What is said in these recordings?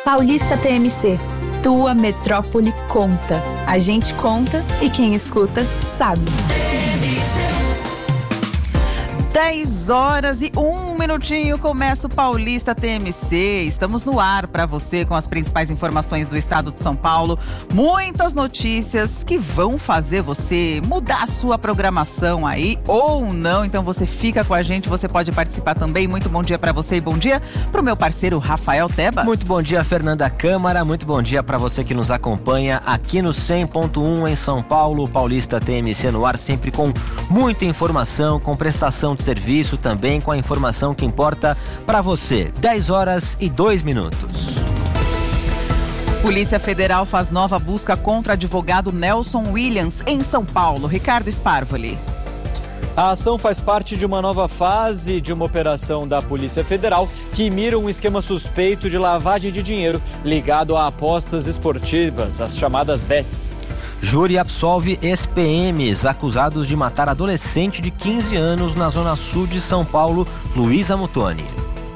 Paulista TMC. Tua metrópole conta. A gente conta e quem escuta sabe. 10h01, começa o Paulista TMC. Estamos no ar para você com as principais informações do estado de São Paulo. Muitas notícias que vão fazer você mudar a sua programação aí ou não. Então você fica com a gente, você pode participar também. Muito bom dia para você e bom dia para o meu parceiro Rafael Tebas. Muito bom dia, Fernanda Câmara. Muito bom dia para você que nos acompanha aqui no 100.1 em São Paulo. Paulista TMC no ar, sempre com muita informação, com prestação de serviço, também com a informação que importa para você. 10h02. Polícia Federal faz nova busca contra advogado Nelson Williams em São Paulo. Ricardo Sparvoli. A ação faz parte de uma nova fase de uma operação da Polícia Federal que mira um esquema suspeito de lavagem de dinheiro ligado a apostas esportivas, as chamadas bets. Júri absolve ex-PMs acusados de matar adolescente de 15 anos na zona sul de São Paulo, Luísa Muttoni.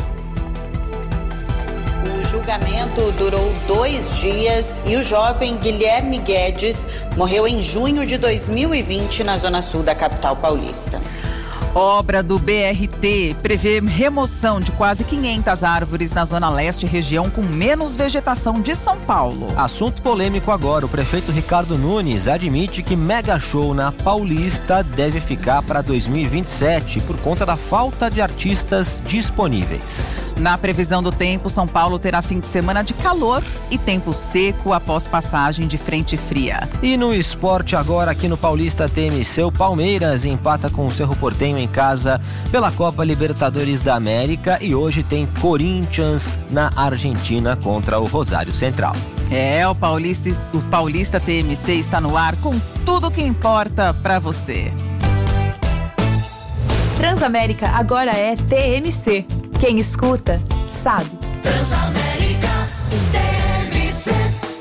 O julgamento durou 2 dias e o jovem Guilherme Guedes morreu em junho de 2020 na zona sul da capital paulista. Obra do BRT prevê remoção de quase 500 árvores na Zona Leste, região com menos vegetação de São Paulo. Assunto polêmico agora. O prefeito Ricardo Nunes admite que Mega Show na Paulista deve ficar para 2027 por conta da falta de artistas disponíveis. Na previsão do tempo, São Paulo terá fim de semana de calor e tempo seco após passagem de frente fria. E no esporte agora aqui no Paulista TMC, o Palmeiras empata com o Cerro Porteño em casa pela Copa Libertadores da América e hoje tem Corinthians na Argentina contra o Rosário Central. O Paulista TMC está no ar com tudo o que importa para você. Transamérica agora é TMC. Quem escuta, sabe. Transamérica TMC.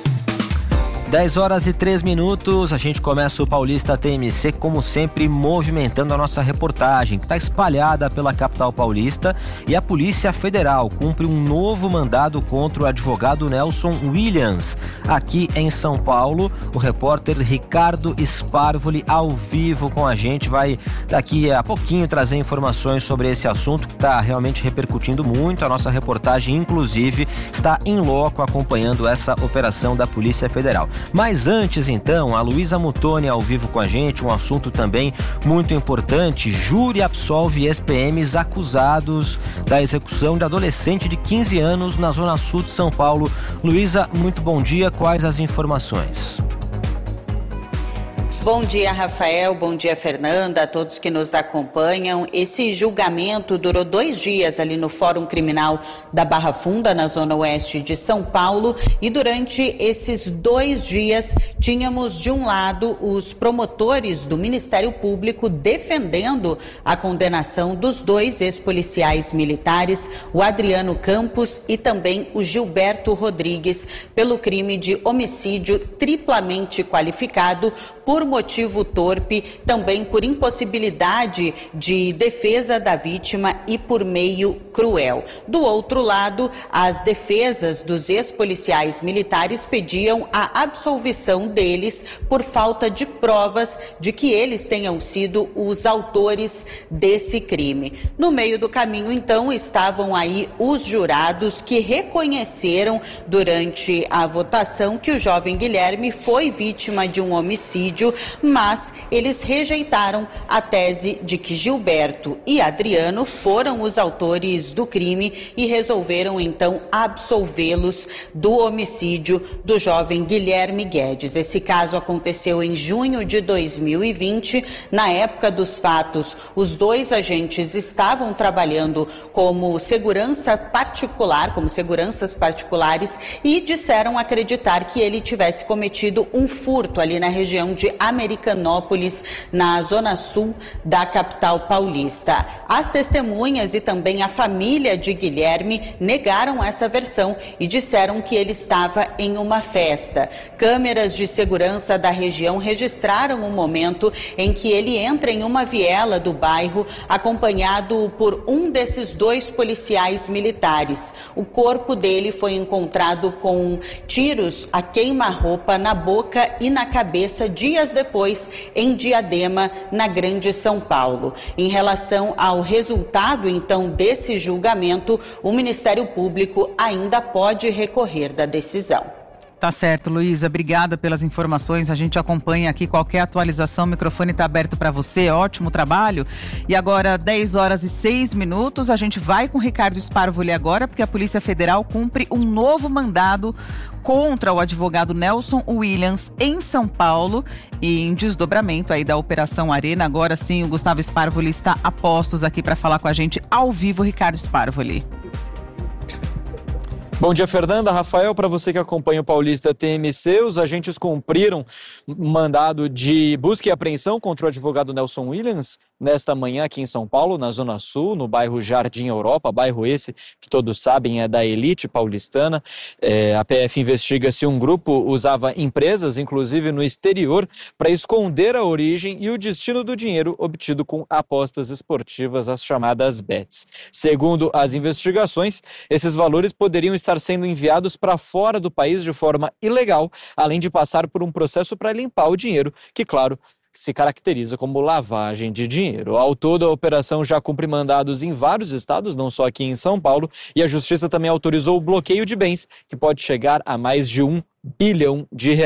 10h03, a gente começa o Paulista TMC, como sempre, movimentando a nossa reportagem, que está espalhada pela capital paulista, e a Polícia Federal cumpre um novo mandado contra o advogado Nelson Williams. Aqui em São Paulo, o repórter Ricardo Sparvoli, ao vivo com a gente, vai daqui a pouquinho trazer informações sobre esse assunto que está realmente repercutindo muito. A nossa reportagem, inclusive, está em loco acompanhando essa operação da Polícia Federal. Mas antes, então, a Luísa Muttoni ao vivo com a gente, um assunto também muito importante. Júri absolve ex-PMs acusados da execução de adolescente de 15 anos na zona sul de São Paulo. Luísa, muito bom dia. Quais as informações? Bom dia, Rafael. Bom dia, Fernanda, a todos que nos acompanham. Esse julgamento durou 2 dias ali no Fórum Criminal da Barra Funda, na zona oeste de São Paulo. E durante esses 2 dias, tínhamos de um lado os promotores do Ministério Público defendendo a condenação dos 2 ex-policiais militares, o Adriano Campos e também o Gilberto Rodrigues, pelo crime de homicídio triplamente qualificado por motivo torpe, também por impossibilidade de defesa da vítima e por meio cruel. Do outro lado, as defesas dos ex-policiais militares pediam a absolvição deles por falta de provas de que eles tenham sido os autores desse crime. No meio do caminho, então, estavam aí os jurados que reconheceram durante a votação que o jovem Guilherme foi vítima de um homicídio, mas eles rejeitaram a tese de que Gilberto e Adriano foram os autores do crime e resolveram então absolvê-los do homicídio do jovem Guilherme Guedes. Esse caso aconteceu em junho de 2020. Na época dos fatos, os 2 agentes estavam trabalhando como segurança particular, como seguranças particulares, e disseram acreditar que ele tivesse cometido um furto ali na região de de Americanópolis, na zona sul da capital paulista. As testemunhas e também a família de Guilherme negaram essa versão e disseram que ele estava em uma festa. Câmeras de segurança da região registraram o momento em que ele entra em uma viela do bairro, acompanhado por um desses 2 policiais militares. O corpo dele foi encontrado com tiros a queima-roupa na boca e na cabeça dias depois, em Diadema, na Grande São Paulo. Em relação ao resultado, então, desse julgamento, o Ministério Público ainda pode recorrer da decisão. Tá certo, Luísa. Obrigada pelas informações. A gente acompanha aqui qualquer atualização. O microfone está aberto para você. Ótimo trabalho. E agora, 10h06, a gente vai com o Ricardo Sparvoli agora, porque a Polícia Federal cumpre um novo mandado contra o advogado Nelson Williams em São Paulo e em desdobramento aí da Operação Arena. Agora sim, o Gustavo Sparvoli está a postos aqui para falar com a gente ao vivo. Ricardo Sparvoli. Bom dia, Fernanda. Rafael, para você que acompanha o Paulista TMC, os agentes cumpriram mandado de busca e apreensão contra o advogado Nelson Williams nesta manhã aqui em São Paulo, na Zona Sul, no bairro Jardim Europa, bairro esse que todos sabem é da elite paulistana. A PF investiga se um grupo usava empresas, inclusive no exterior, para esconder a origem e o destino do dinheiro obtido com apostas esportivas, as chamadas bets. Segundo as investigações, esses valores poderiam estar sendo enviados para fora do país de forma ilegal, além de passar por um processo para limpar o dinheiro, que, claro, se caracteriza como lavagem de dinheiro. Ao todo, a operação já cumpre mandados em vários estados, não só aqui em São Paulo, e a Justiça também autorizou o bloqueio de bens, que pode chegar a mais de R$1 bilhão.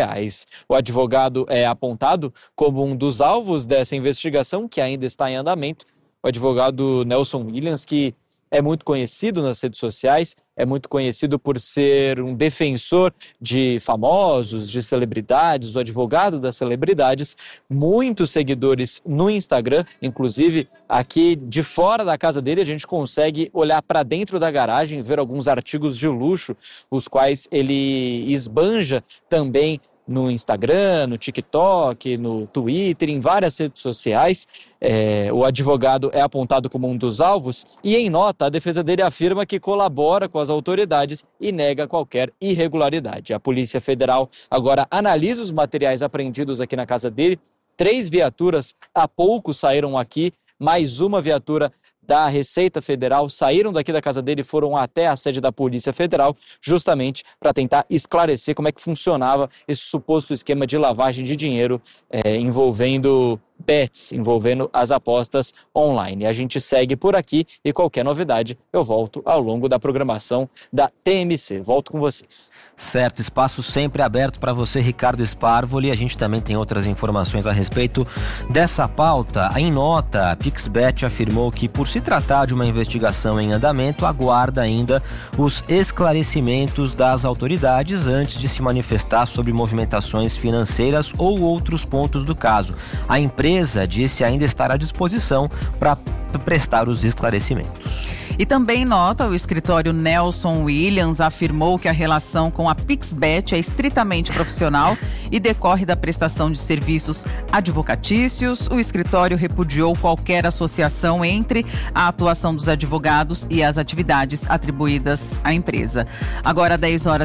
O advogado é apontado como um dos alvos dessa investigação, que ainda está em andamento. O advogado Nelson Williams, que é muito conhecido nas redes sociais, é muito conhecido por ser um defensor de famosos, de celebridades, o advogado das celebridades, muitos seguidores no Instagram, inclusive aqui de fora da casa dele a gente consegue olhar para dentro da garagem, ver alguns artigos de luxo, os quais ele esbanja também no Instagram, no TikTok, no Twitter, em várias redes sociais. O advogado é apontado como um dos alvos e, em nota, a defesa dele afirma que colabora com as autoridades e nega qualquer irregularidade. A Polícia Federal agora analisa os materiais apreendidos aqui na casa dele. 3 viaturas há pouco saíram aqui, mais uma viatura da Receita Federal, saíram daqui da casa dele e foram até a sede da Polícia Federal, justamente para tentar esclarecer como é que funcionava esse suposto esquema de lavagem de dinheiro envolvendo bets, envolvendo as apostas online. A gente segue por aqui e qualquer novidade eu volto ao longo da programação da TMC. Volto com vocês. Certo, espaço sempre aberto para você, Ricardo Sparvoli. A gente também tem outras informações a respeito dessa pauta. Em nota, a Pixbet afirmou que, por se tratar de uma investigação em andamento, aguarda ainda os esclarecimentos das autoridades antes de se manifestar sobre movimentações financeiras ou outros pontos do caso. A empresa disse ainda estar à disposição para prestar os esclarecimentos. E também nota, o escritório Nelson Williams afirmou que a relação com a Pixbet é estritamente profissional e decorre da prestação de serviços advocatícios. O escritório repudiou qualquer associação entre a atuação dos advogados e as atividades atribuídas à empresa. Agora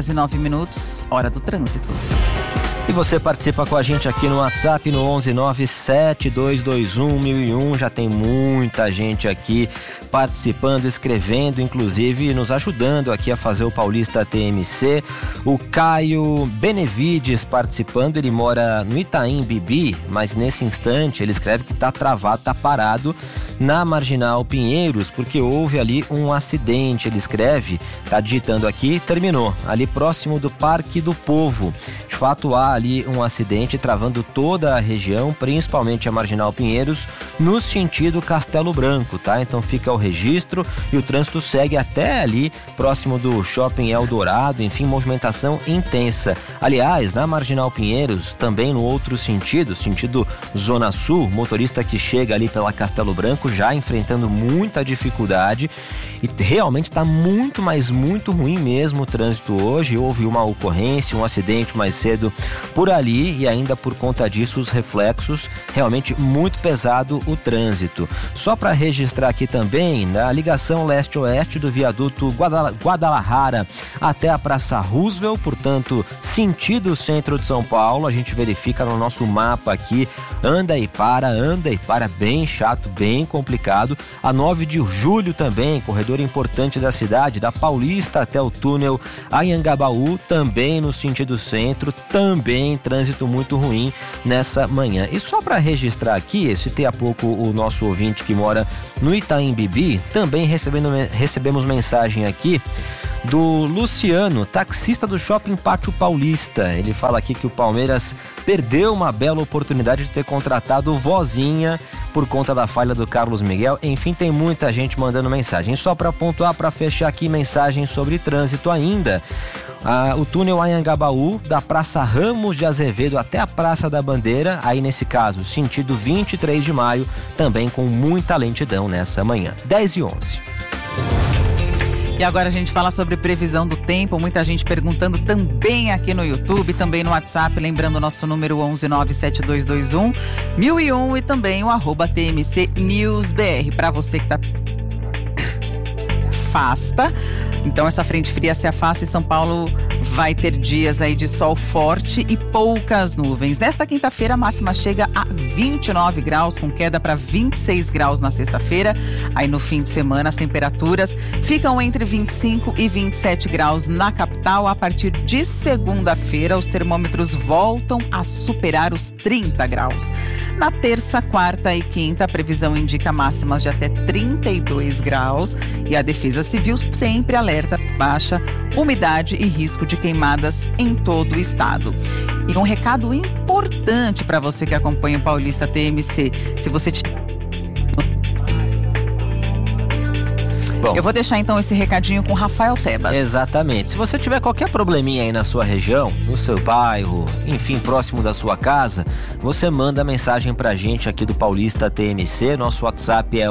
10h09, hora do trânsito. E você participa com a gente aqui no WhatsApp no 11972211001. Já tem muita gente aqui participando, escrevendo, inclusive nos ajudando aqui a fazer o Paulista TMC. O Caio Benevides participando, ele mora no Itaim Bibi, mas nesse instante ele escreve que está travado, está parado na Marginal Pinheiros, porque houve ali um acidente. Ele escreve, está digitando aqui, terminou, ali próximo do Parque do Povo. De fato, há ali um acidente travando toda a região, principalmente a Marginal Pinheiros, no sentido Castelo Branco, tá? Então fica o registro e o trânsito segue até ali, próximo do Shopping Eldorado, enfim, movimentação intensa. Aliás, na Marginal Pinheiros, também no outro sentido Zona Sul, motorista que chega ali pela Castelo Branco já enfrentando muita dificuldade e realmente está muito, mas muito ruim mesmo o trânsito hoje. Houve uma ocorrência, um acidente mais cedo cedo por ali e ainda por conta disso os reflexos, realmente muito pesado o trânsito. Só para registrar aqui também, na ligação leste-oeste do viaduto Guadalajara até a Praça Roosevelt, portanto, sentido centro de São Paulo, a gente verifica no nosso mapa aqui, anda e para, bem chato, bem complicado. A 9 de julho também, corredor importante da cidade, da Paulista até o túnel Anhangabaú, também no sentido centro, também trânsito muito ruim nessa manhã. E só para registrar aqui, citei há pouco o nosso ouvinte que mora no Itaim Bibi, também recebemos mensagem aqui do Luciano, taxista do Shopping Pátio Paulista. Ele fala aqui que o Palmeiras perdeu uma bela oportunidade de ter contratado o Vozinha por conta da falha do Carlos Miguel. Enfim, tem muita gente mandando mensagem. Só para pontuar, para fechar aqui, mensagem sobre trânsito ainda. O túnel Anhangabaú, da Praça Ramos de Azevedo até a Praça da Bandeira, aí nesse caso, sentido 23 de maio, também com muita lentidão nessa manhã. 10h11. E agora a gente fala sobre previsão do tempo, muita gente perguntando também aqui no YouTube, também no WhatsApp, lembrando o nosso número 1197221-1001 e também o @TMC News BR. Para você que tá afasta, então essa frente fria se afasta e São Paulo vai ter dias aí de sol forte e poucas nuvens. Nesta quinta-feira a máxima chega a 29 graus, com queda para 26 graus na sexta-feira. Aí no fim de semana as temperaturas ficam entre 25 e 27 graus na capital. A partir de segunda-feira os termômetros voltam a superar os 30 graus. Na terça, quarta e quinta a previsão indica máximas de até 32 graus e a Defesa Civil sempre alerta baixa umidade e risco de queimadas em todo o estado. E um recado importante para você que acompanha o Paulista TMC, se você Bom, eu vou deixar então esse recadinho com Rafael Tebas. Exatamente. Se você tiver qualquer probleminha aí na sua região, no seu bairro, enfim, próximo da sua casa, você manda mensagem pra gente aqui do Paulista TMC. Nosso WhatsApp é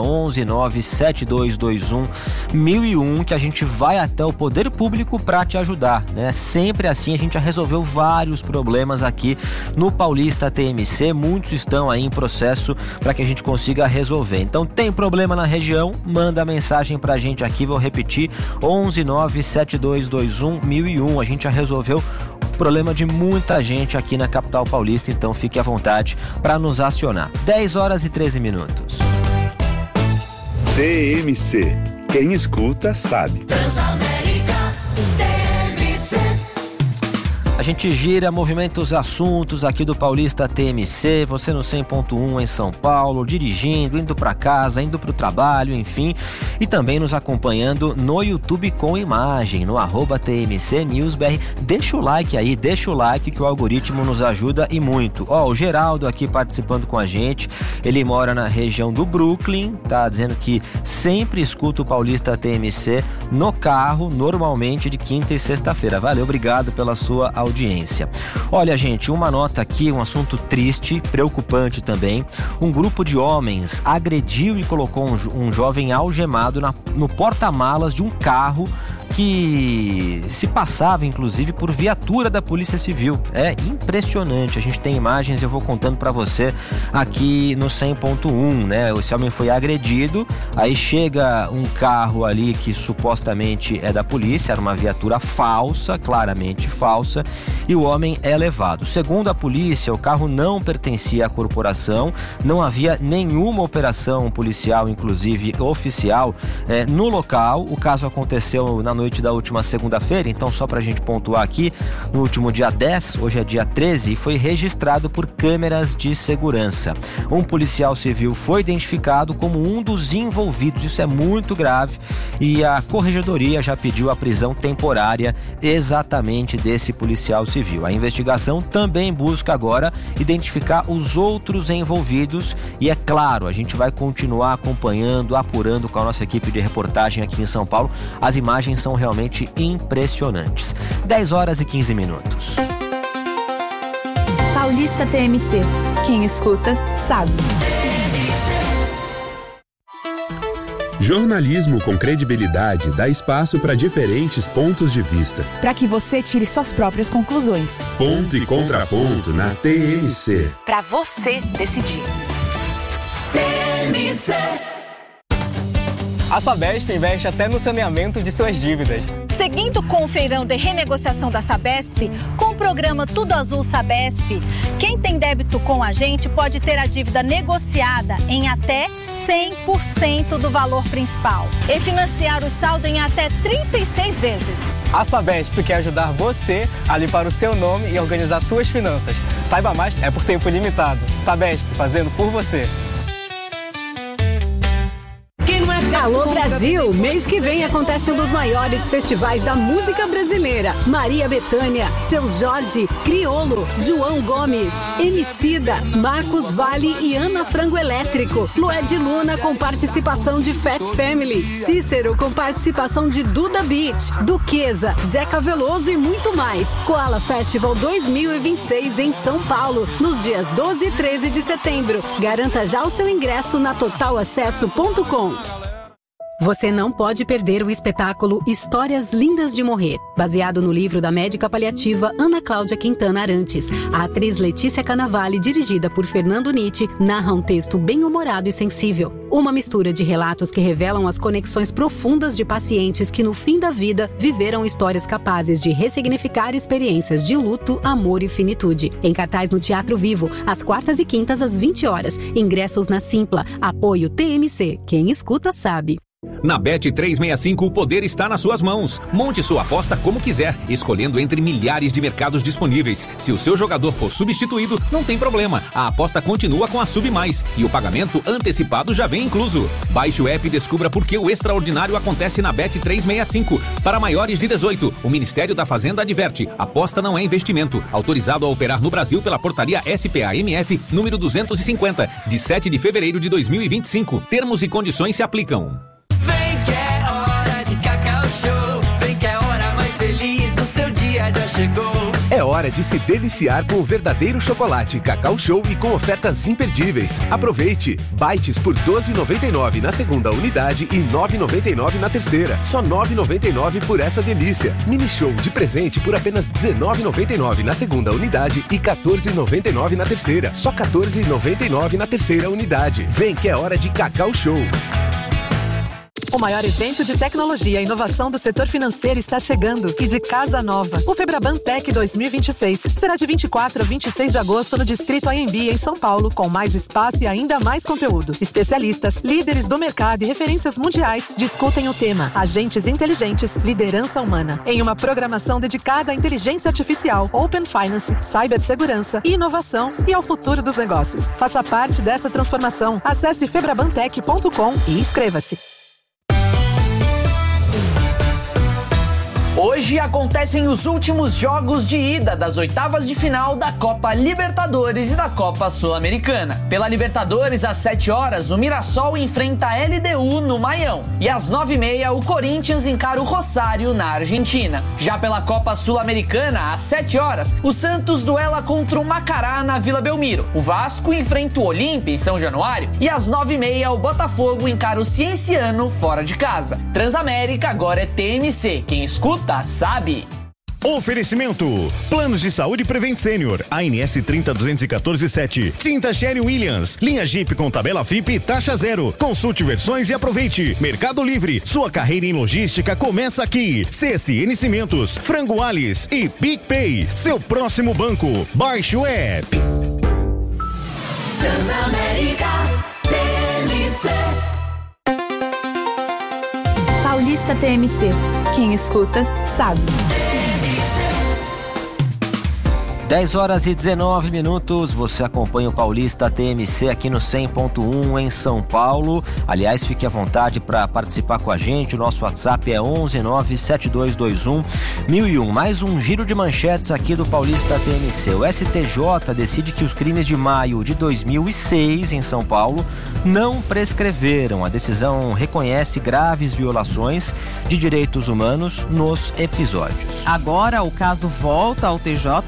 1197221-1001, que a gente vai até o poder público pra te ajudar, né? Sempre assim, a gente já resolveu vários problemas aqui no Paulista TMC. Muitos estão aí em processo para que a gente consiga resolver. Então, tem problema na região? Manda mensagem pra gente aqui, vou repetir, 1197221-1001. A gente já resolveu o problema de muita gente aqui na capital paulista, então fique à vontade para nos acionar. 10h13. TMC, quem escuta sabe. A gente gira, movimenta os assuntos aqui do Paulista TMC, você no 100.1 em São Paulo, dirigindo, indo para casa, indo para o trabalho, enfim, e também nos acompanhando no YouTube com imagem, no @TMC News BR. Deixa o like aí, deixa o like que o algoritmo nos ajuda e muito. O Geraldo aqui participando com a gente, ele mora na região do Brooklyn, tá dizendo que sempre escuta o Paulista TMC no carro, normalmente de quinta e sexta-feira. Valeu, obrigado pela sua audiência. Olha, gente, uma nota aqui, um assunto triste, preocupante também. Um grupo de homens agrediu e colocou um jovem algemado no porta-malas de um carro que se passava, inclusive, por viatura da Polícia Civil. É impressionante, a gente tem imagens, eu vou contando pra você aqui no 100.1, né? Esse homem foi agredido, aí chega um carro ali que supostamente é da polícia, era uma viatura falsa, claramente falsa, e o homem é levado. Segundo a polícia, o carro não pertencia à corporação, não havia nenhuma operação policial, inclusive oficial, no local. O caso aconteceu na noite da última segunda-feira, então só pra gente pontuar aqui, no último dia 10, hoje é dia 13, foi registrado por câmeras de segurança. Um policial civil foi identificado como um dos envolvidos, isso é muito grave, e a corregedoria já pediu a prisão temporária exatamente desse policial civil. A investigação também busca agora identificar os outros envolvidos e, é claro, a gente vai continuar acompanhando, apurando com a nossa equipe de reportagem aqui em São Paulo. As imagens são realmente impressionantes. 10h15. Paulista TMC. Quem escuta, sabe. Jornalismo com credibilidade dá espaço para diferentes pontos de vista. Para que você tire suas próprias conclusões. Ponto e contraponto na TMC. Para você decidir. TMC. A Sabesp investe até no saneamento de suas dívidas. Seguindo com o feirão de renegociação da Sabesp, com o programa Tudo Azul Sabesp, quem tem débito com a gente pode ter a dívida negociada em até 100% do valor principal e financiar o saldo em até 36 vezes. A Sabesp quer ajudar você a limpar o seu nome e organizar suas finanças. Saiba mais, é por tempo limitado. Sabesp, fazendo por você. Alô Brasil! Mês que vem acontece um dos maiores festivais da música brasileira. Maria Bethânia, Seu Jorge, Criolo, João Gomes, Emicida, Marcos Valle e Ana Frango Elétrico. Lued Luna com participação de Fat Family. Cícero com participação de Duda Beat, Duquesa, Zeca Veloso e muito mais. Koala Festival 2026 em São Paulo, nos dias 12 e 13 de setembro. Garanta já o seu ingresso na totalacesso.com. Você não pode perder o espetáculo Histórias Lindas de Morrer, baseado no livro da médica paliativa Ana Cláudia Quintana Arantes. A atriz Letícia Cannavale, dirigida por Fernando Nietzsche, narra um texto bem-humorado e sensível. Uma mistura de relatos que revelam as conexões profundas de pacientes que, no fim da vida, viveram histórias capazes de ressignificar experiências de luto, amor e finitude. Em cartaz no Teatro Vivo, às quartas e quintas às 20 horas. Ingressos na Simpla. Apoio TMC. Quem escuta sabe. Na Bet365 o poder está nas suas mãos. Monte sua aposta como quiser, escolhendo entre milhares de mercados disponíveis. Se o seu jogador for substituído, não tem problema. A aposta continua com a Sub Mais e o pagamento antecipado já vem incluso. Baixe o app e descubra por que o extraordinário acontece na Bet365. Para maiores de 18, o Ministério da Fazenda adverte: aposta não é investimento. Autorizado a operar no Brasil pela portaria SPA-MF número 250, de 7 de fevereiro de 2025. Termos e condições se aplicam. Que é hora de Cacau Show. Vem que é hora mais feliz do seu dia já chegou. É hora de se deliciar com o verdadeiro chocolate Cacau Show e com ofertas imperdíveis. Aproveite! Bites por R$ 12,99 na segunda unidade e R$ 9,99 na terceira. Só R$ 9,99 por essa delícia. Mini Show de presente por apenas R$ 19,99 na segunda unidade e R$ 14,99 na terceira. Só R$ 14,99 na terceira unidade. Vem que é hora de Cacau Show. O maior evento de tecnologia e inovação do setor financeiro está chegando e de casa nova. O Febraban Tech 2026 será de 24 a 26 de agosto no Distrito AMB, em São Paulo, com mais espaço e ainda mais conteúdo. Especialistas, líderes do mercado e referências mundiais discutem o tema Agentes Inteligentes, Liderança Humana, em uma programação dedicada à inteligência artificial, Open Finance, cibersegurança e inovação e ao futuro dos negócios. Faça parte dessa transformação. Acesse febrabantech.com e inscreva-se. Hoje acontecem os últimos jogos de ida das oitavas de final da Copa Libertadores e da Copa Sul-Americana. Pela Libertadores, às 7 horas, o Mirassol enfrenta a LDU no Maião. E às 9h30, o Corinthians encara o Rosário na Argentina. Já pela Copa Sul-Americana, às 7 horas, o Santos duela contra o Macará na Vila Belmiro. O Vasco enfrenta o Olímpia em São Januário. E às 9h30, o Botafogo encara o Cienciano fora de casa. Transamérica agora é TMC. Quem escuta sabe. Oferecimento: Planos de Saúde Prevent Senior, ANS 302147. Tinta Sherry Williams, linha Jeep com tabela FIP e taxa zero. Consulte versões e aproveite. Mercado Livre, sua carreira em logística começa aqui. CSN Cimentos, Frango Alice e PicPay, seu próximo banco. Baixe o app. Transamérica TMC. Paulista TMC. Quem escuta, sabe. 10 horas e 19 minutos, você acompanha o Paulista TMC aqui no 100.1 em São Paulo. Aliás, fique à vontade para participar com a gente, o nosso WhatsApp é 11972211001. Mais um giro de manchetes aqui do Paulista TMC. O STJ decide que os crimes de maio de 2006 em São Paulo não prescreveram. A decisão reconhece graves violações de direitos humanos nos episódios. Agora o caso volta ao TJSP,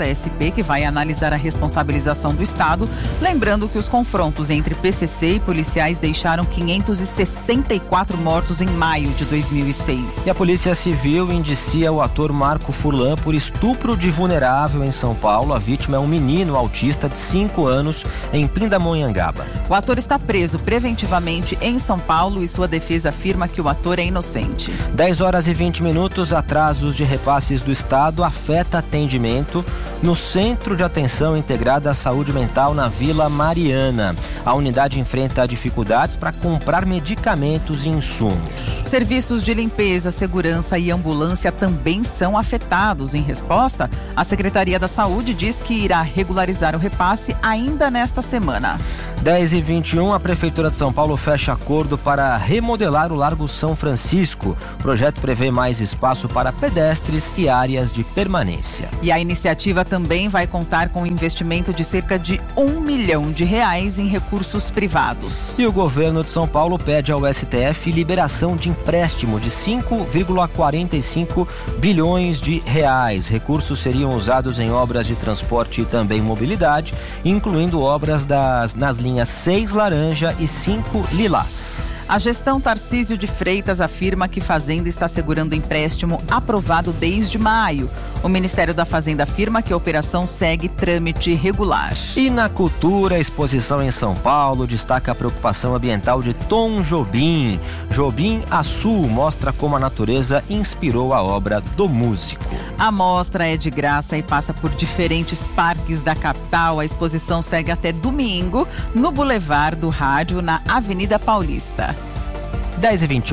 TSE, que vai analisar a responsabilização do Estado. Lembrando que os confrontos entre PCC e policiais deixaram 564 mortos em maio de 2006. E a Polícia Civil indicia o ator Marco Furlan por estupro de vulnerável em São Paulo. A vítima é um menino autista de 5 anos em Pindamonhangaba. O ator está preso preventivamente em São Paulo e sua defesa afirma que o ator é inocente. 10 horas e 20 minutos, atrasos de repasses do Estado afeta atendimento no Centro de Atenção Integrada à Saúde Mental na Vila Mariana. A unidade enfrenta dificuldades para comprar medicamentos e insumos. Serviços de limpeza, segurança e ambulância também são afetados. Em resposta, a Secretaria da Saúde diz que irá regularizar o repasse ainda nesta semana. 10h21, a Prefeitura de São Paulo fecha acordo para remodelar o Largo São Francisco. O projeto prevê mais espaço para pedestres e áreas de permanência. E a iniciativa também vai contar com um investimento de cerca de R$1 milhão em recursos privados. E o governo de São Paulo pede ao STF liberação de empréstimo de 5,45 bilhões de reais. Recursos seriam usados em obras de transporte e também mobilidade, incluindo obras nas linhas 6 laranja e 5 lilás. A gestão Tarcísio de Freitas afirma que Fazenda está segurando empréstimo aprovado desde maio. O Ministério da Fazenda afirma que a operação segue trâmite regular. E na cultura, a exposição em São Paulo destaca a preocupação ambiental de Tom Jobim. Jobim Açu mostra como a natureza inspirou a obra do músico. A mostra é de graça e passa por diferentes parques da capital. A exposição segue até domingo no Boulevard do Rádio, na Avenida Paulista. 10h21.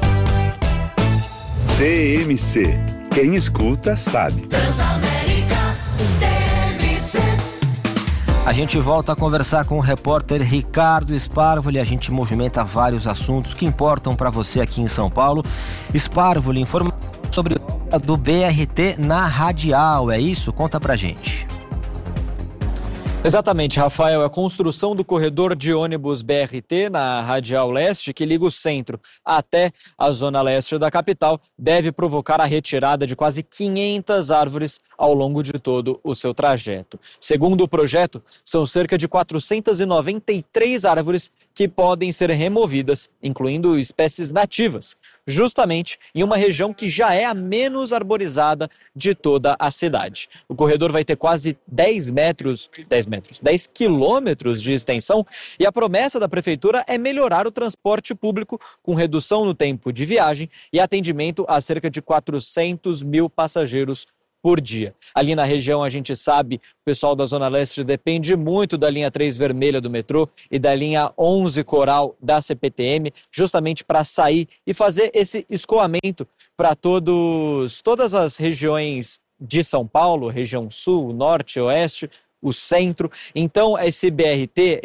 TMC. Quem escuta sabe. Transamérica TMC. A gente volta a conversar com o repórter Ricardo Sparvoli. A gente movimenta vários assuntos que importam para você aqui em São Paulo. Sparvoli, informação sobre a do BRT na Radial, é isso? Conta pra gente. Exatamente, Rafael. A construção do corredor de ônibus BRT na Radial Leste, que liga o centro até a zona leste da capital, deve provocar a retirada de quase 500 árvores ao longo de todo o seu trajeto. Segundo o projeto, são cerca de 493 árvores que podem ser removidas, incluindo espécies nativas, justamente em uma região que já é a menos arborizada de toda a cidade. O corredor vai ter quase 10 quilômetros de extensão e a promessa da prefeitura é melhorar o transporte público com redução no tempo de viagem e atendimento a cerca de 400 mil passageiros por dia. Ali na região, a gente sabe, o pessoal da Zona Leste depende muito da linha 3 vermelha do metrô e da linha 11 Coral da CPTM, justamente para sair e fazer esse escoamento para todas as regiões de São Paulo, região sul, norte, oeste, o centro. Então, esse BRT,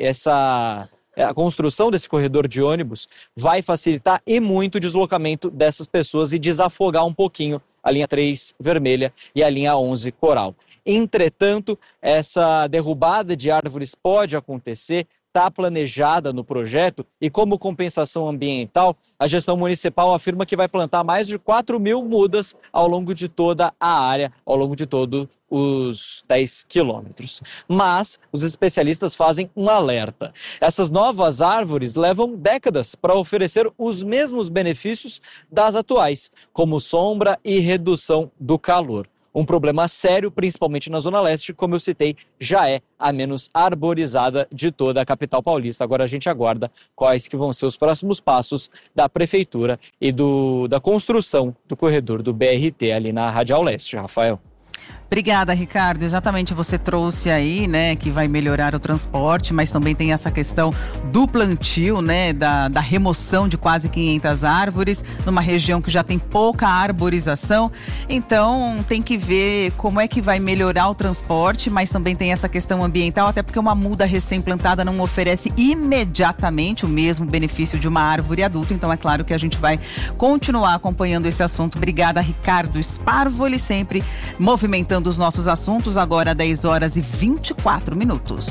a construção desse corredor de ônibus vai facilitar e muito o deslocamento dessas pessoas e desafogar um pouquinho a linha 3 vermelha e a linha 11 Coral. Entretanto, essa derrubada de árvores pode acontecer, está planejada no projeto e, como compensação ambiental, a gestão municipal afirma que vai plantar mais de 4 mil mudas ao longo de toda a área, ao longo de todos os 10 quilômetros. Mas os especialistas fazem um alerta. Essas novas árvores levam décadas para oferecer os mesmos benefícios das atuais, como sombra e redução do calor. Um problema sério, principalmente na Zona Leste, como eu citei, já é a menos arborizada de toda a capital paulista. Agora a gente aguarda quais que vão ser os próximos passos da prefeitura e da construção do corredor do BRT ali na Radial Leste, Rafael. Obrigada, Ricardo. Exatamente, você trouxe aí, né, que vai melhorar o transporte, mas também tem essa questão do plantio, né, da remoção de quase 500 árvores numa região que já tem pouca arborização. Então, tem que ver como é que vai melhorar o transporte, mas também tem essa questão ambiental, até porque uma muda recém-plantada não oferece imediatamente o mesmo benefício de uma árvore adulta. Então, é claro que a gente vai continuar acompanhando esse assunto. Obrigada, Ricardo Sparvoli, sempre movimentando os nossos assuntos. Agora 10 horas e 24 minutos.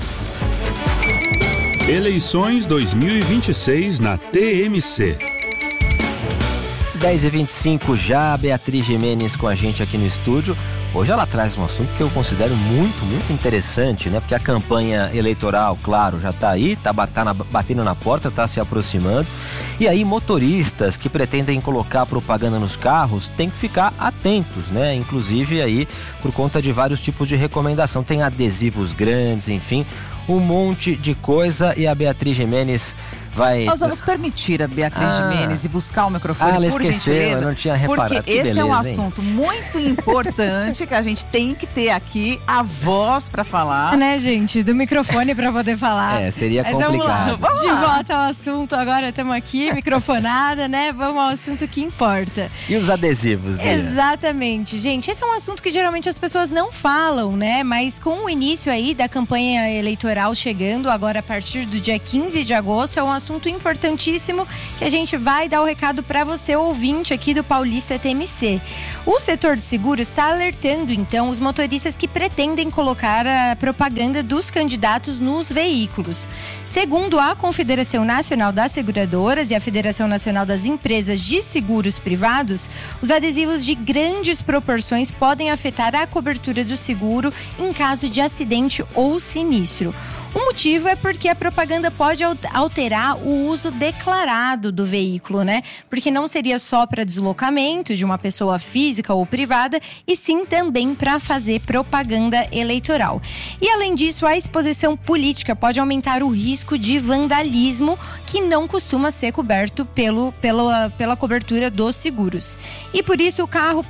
Eleições 2026 na TMC. 10h25 já, Beatriz Gimenez com a gente aqui no estúdio. Hoje ela traz um assunto que eu considero muito, muito interessante, né? Porque a campanha eleitoral, claro, já tá aí, tá batendo na porta, tá se aproximando. E aí motoristas que pretendem colocar propaganda nos carros têm que ficar atentos, né? Inclusive aí por conta de vários tipos de recomendação. Tem adesivos grandes, enfim, um monte de coisa. E a Beatriz Gimenez vai... Nós vamos permitir a Beatriz Gimenez ir buscar o microfone, ela por esqueceu, gentileza. Eu não tinha reparado. Porque esse é um assunto muito importante que a gente tem que ter aqui a voz pra falar. Né, gente? Do microfone pra poder falar. Seria complicado. Vamos lá. De volta ao assunto, agora estamos aqui, microfonada, né? Vamos ao assunto que importa. E os adesivos, Bia? Exatamente. Gente, esse é um assunto que geralmente as pessoas não falam, né? Mas com o início aí da campanha eleitoral chegando, agora a partir do dia 15 de agosto, é um assunto importantíssimo que a gente vai dar o recado para você, ouvinte aqui do Paulista TMC. O setor de seguros está alertando, então, os motoristas que pretendem colocar a propaganda dos candidatos nos veículos. Segundo a Confederação Nacional das Seguradoras e a Federação Nacional das Empresas de Seguros Privados, os adesivos de grandes proporções podem afetar a cobertura do seguro em caso de acidente ou sinistro. O motivo é porque a propaganda pode alterar o uso declarado do veículo, né? Porque não seria só para deslocamento de uma pessoa física ou privada, e sim também para fazer propaganda eleitoral. E além disso, a exposição política pode aumentar o risco de vandalismo, que não costuma ser coberto pela cobertura dos seguros. E por isso o carro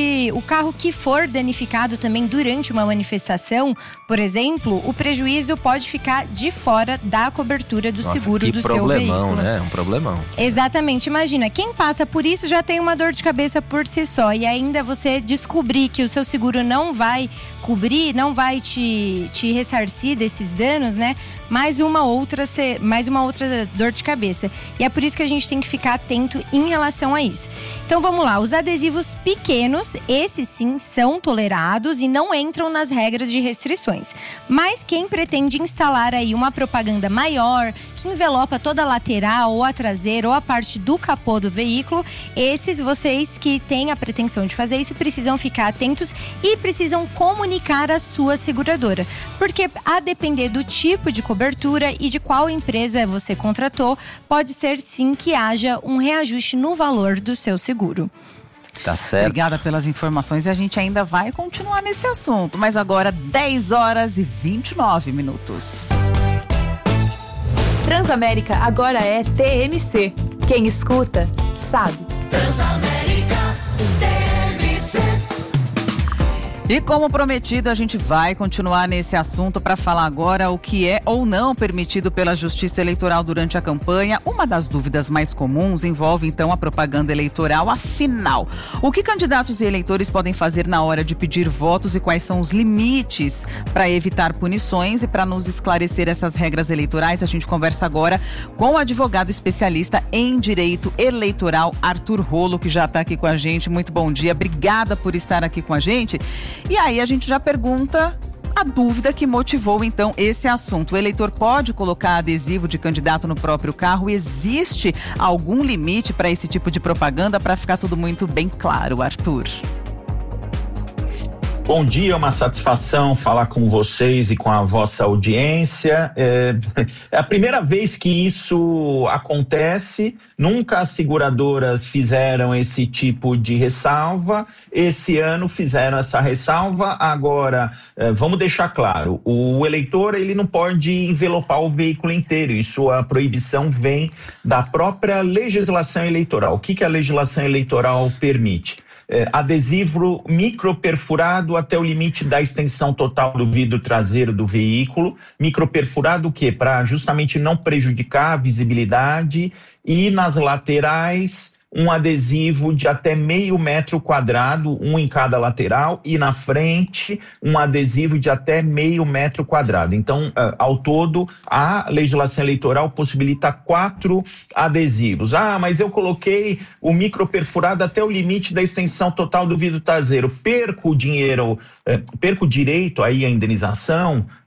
que for danificado também durante uma manifestação, por exemplo, o prejuízo pode ficar de fora da cobertura do seguro do seu veículo. Né? Um problemão. Exatamente. Imagina, quem passa por isso já tem uma dor de cabeça por si só, e ainda você descobrir que o seu seguro não vai cobrir, não vai te ressarcir desses danos, né? Mais uma outra dor de cabeça. E é por isso que a gente tem que ficar atento em relação a isso. Então vamos lá, os adesivos pequenos, esses sim são tolerados e não entram nas regras de restrições. Mas quem pretende instalar aí uma propaganda maior, que envelopa toda a lateral ou a traseira ou a parte do capô do veículo, vocês que têm a pretensão de fazer isso precisam ficar atentos e precisam comunicar à sua seguradora. Porque a depender do tipo de cobertura e de qual empresa você contratou, pode ser sim que haja um reajuste no valor do seu seguro. Tá certo. Obrigada pelas informações e a gente ainda vai continuar nesse assunto. Mas agora 10h29. Transamérica agora é TMC. Quem escuta, sabe. Transamérica TMC. E como prometido, a gente vai continuar nesse assunto para falar agora o que é ou não permitido pela Justiça Eleitoral durante a campanha. Uma das dúvidas mais comuns envolve então a propaganda eleitoral. Afinal, o que candidatos e eleitores podem fazer na hora de pedir votos e quais são os limites para evitar punições? E para nos esclarecer essas regras eleitorais, a gente conversa agora com o advogado especialista em direito eleitoral, Arthur Rolo, que já está aqui com a gente. Muito bom dia, obrigada por estar aqui com a gente. E aí a gente já pergunta a dúvida que motivou então esse assunto. O eleitor pode colocar adesivo de candidato no próprio carro? Existe algum limite para esse tipo de propaganda? Para ficar tudo muito bem claro, Arthur. Bom dia, é uma satisfação falar com vocês e com a vossa audiência. É a primeira vez que isso acontece, nunca as seguradoras fizeram esse tipo de ressalva, esse ano fizeram essa ressalva. Agora, vamos deixar claro, o eleitor ele não pode envelopar o veículo inteiro, isso a proibição vem da própria legislação eleitoral. O que a legislação eleitoral permite? Adesivo microperfurado até o limite da extensão total do vidro traseiro do veículo. Microperfurado o quê? Para justamente não prejudicar a visibilidade, e nas laterais um adesivo de até 0,5 metro quadrado, um em cada lateral, e na frente um adesivo de até 0,5 metro quadrado. Então, ao todo, a legislação eleitoral possibilita 4 adesivos. Ah, mas eu coloquei o microperfurado até o limite da extensão total do vidro traseiro. Perco o dinheiro, perco o direito aí à indenização?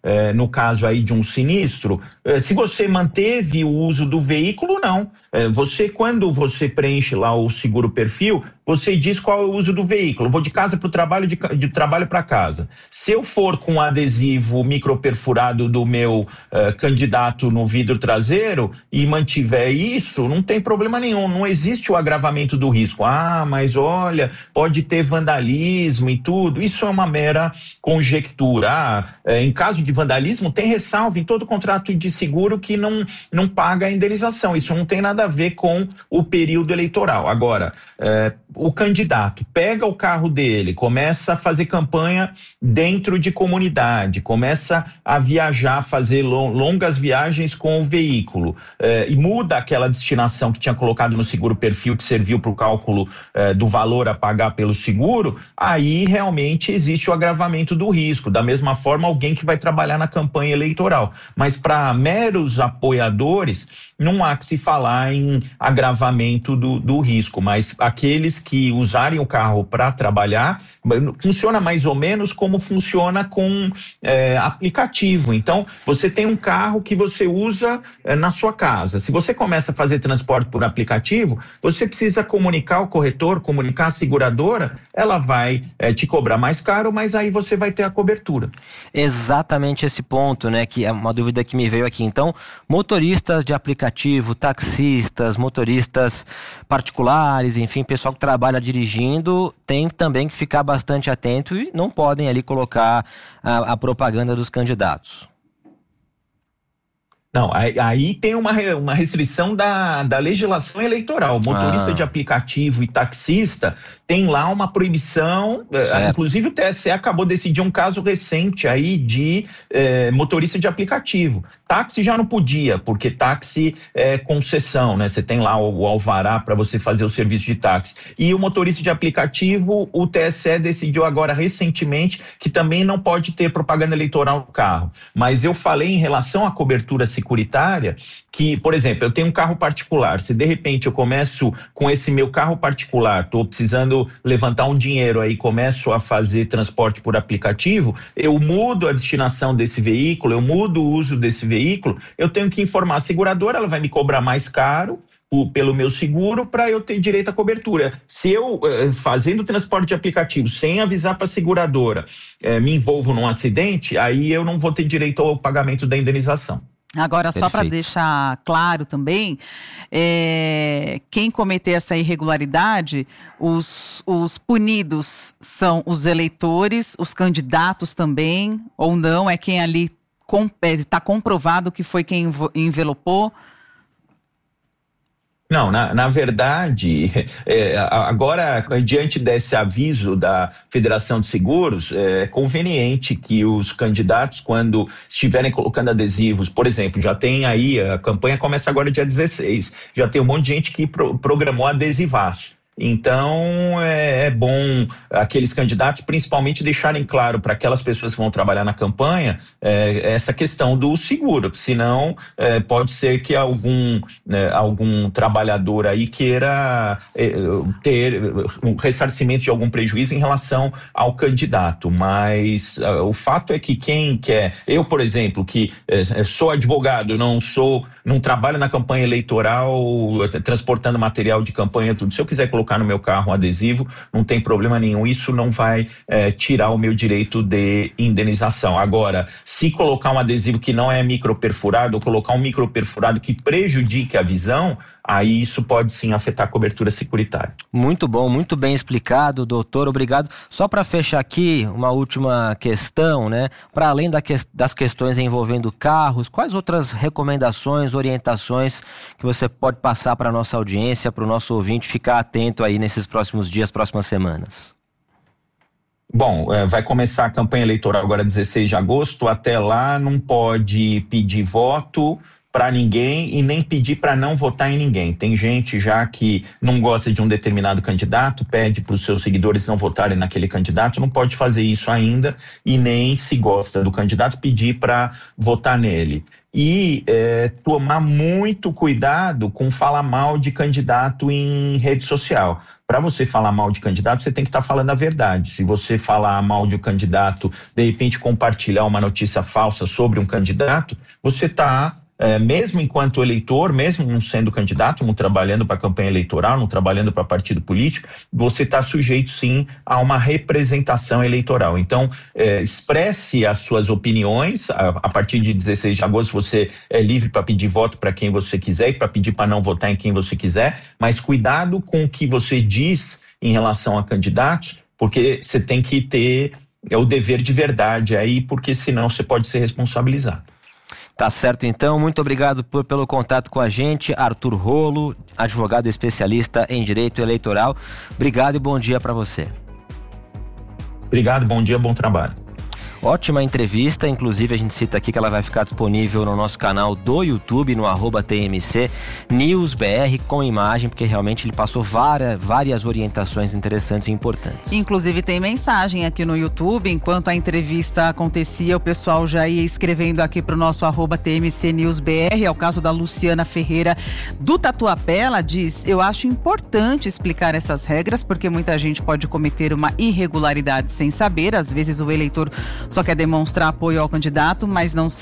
no caso aí de um sinistro, se você manteve o uso do veículo, não. Quando você preenche lá o seguro perfil, você diz qual é o uso do veículo. Eu vou de casa para o trabalho, de trabalho para casa. Se eu for com adesivo microperfurado do meu candidato no vidro traseiro e mantiver isso, não tem problema nenhum. Não existe o agravamento do risco. Mas olha, pode ter vandalismo e tudo. Isso é uma mera conjectura. Em caso de vandalismo, tem ressalva em todo contrato de seguro que não paga a indenização. Isso não tem nada a ver com o período eleitoral. Agora, o candidato pega o carro dele, começa a fazer campanha dentro de comunidade, começa a viajar, fazer longas viagens com o veículo, e muda aquela destinação que tinha colocado no seguro perfil, que serviu para o cálculo do valor a pagar pelo seguro, aí realmente existe o agravamento do risco. Da mesma forma, alguém que vai trabalhar na campanha eleitoral. Mas para meros apoiadores, não há que se falar em agravamento do risco, mas aqueles que usarem o carro para trabalhar, funciona mais ou menos como funciona com aplicativo. Então, você tem um carro que você usa na sua casa. Se você começa a fazer transporte por aplicativo, você precisa comunicar ao corretor, comunicar à seguradora, ela vai te cobrar mais caro, mas aí você vai ter a cobertura. Exatamente esse ponto, né? Que é uma dúvida que me veio aqui. Então, motoristas de aplicativo, taxistas, motoristas particulares, enfim, pessoal que trabalha dirigindo, tem também que ficar bastante atento e não podem ali colocar a propaganda dos candidatos. Não, aí tem uma restrição da legislação eleitoral. Motorista de aplicativo e taxista tem lá uma proibição. Inclusive o TSE acabou de decidir um caso recente aí de motorista de aplicativo. Táxi já não podia, porque táxi é concessão, né? Você tem lá o alvará para você fazer o serviço de táxi. E o motorista de aplicativo, o TSE decidiu agora recentemente que também não pode ter propaganda eleitoral no carro. Mas eu falei em relação à cobertura securitária que, por exemplo, eu tenho um carro particular. Se de repente eu começo com esse meu carro particular, estou precisando levantar um dinheiro aí, começo a fazer transporte por aplicativo, eu mudo a destinação desse veículo, eu mudo o uso desse veículo, eu tenho que informar a seguradora, ela vai me cobrar mais caro pelo meu seguro para eu ter direito à cobertura. Se eu, fazendo transporte de aplicativo sem avisar para a seguradora, me envolvo num acidente, aí eu não vou ter direito ao pagamento da indenização. Agora, só para deixar claro também, quem cometer essa irregularidade, os punidos são os eleitores, os candidatos também, ou não, é quem ali está comprovado que foi quem envelopou? Não, na verdade, agora, diante desse aviso da Federação de Seguros, é conveniente que os candidatos, quando estiverem colocando adesivos, por exemplo, já tem aí, a campanha começa agora dia 16, já tem um monte de gente que programou adesivaço. Então, é bom aqueles candidatos principalmente deixarem claro para aquelas pessoas que vão trabalhar na campanha essa questão do seguro, senão pode ser que algum trabalhador aí queira ter um ressarcimento de algum prejuízo em relação ao candidato, mas o fato é que quem quer, eu por exemplo, que sou advogado, não trabalho na campanha eleitoral transportando material de campanha, tudo, se eu quiser colocar no meu carro um adesivo, não tem problema nenhum, isso não vai tirar o meu direito de indenização. Agora, se colocar um adesivo que não é microperfurado ou colocar um microperfurado que prejudique a visão, aí isso pode sim afetar a cobertura securitária. Muito bom, muito bem explicado, doutor, obrigado. Só para fechar aqui, uma última questão, né? Para além das questões envolvendo carros, quais outras recomendações, orientações que você pode passar para a nossa audiência, para o nosso ouvinte ficar atento aí nesses próximos dias, próximas semanas? Bom, vai começar a campanha eleitoral agora 16 de agosto, até lá não pode pedir voto para ninguém e nem pedir para não votar em ninguém. Tem gente já que não gosta de um determinado candidato, pede para os seus seguidores não votarem naquele candidato, não pode fazer isso ainda e nem, se gosta do candidato, pedir para votar nele. e tomar muito cuidado com falar mal de candidato em rede social. Para você falar mal de candidato, você tem que estar falando a verdade. Se você falar mal de um candidato, de repente compartilhar uma notícia falsa sobre um candidato, você está, mesmo enquanto eleitor, mesmo não sendo candidato, não trabalhando para campanha eleitoral, não trabalhando para partido político, você está sujeito sim a uma representação eleitoral. Então, expresse as suas opiniões. A partir de 16 de agosto você é livre para pedir voto para quem você quiser e para pedir para não votar em quem você quiser, mas cuidado com o que você diz em relação a candidatos, porque você tem que ter o dever de verdade aí, porque senão você pode ser responsabilizado. Tá certo, então. Muito obrigado pelo contato com a gente. Arthur Rolo, advogado especialista em direito eleitoral. Obrigado e bom dia para você. Obrigado, bom dia, bom trabalho. Ótima entrevista, inclusive a gente cita aqui que ela vai ficar disponível no nosso canal do YouTube, no @TMC News BR, com imagem, porque realmente ele passou várias orientações interessantes e importantes. Inclusive tem mensagem aqui no YouTube, enquanto a entrevista acontecia, o pessoal já ia escrevendo aqui pro nosso @TMC News BR. É o caso da Luciana Ferreira do Tatuapé. Ela diz: eu acho importante explicar essas regras, porque muita gente pode cometer uma irregularidade sem saber. Às vezes o eleitor só quer demonstrar apoio ao candidato, mas não sabe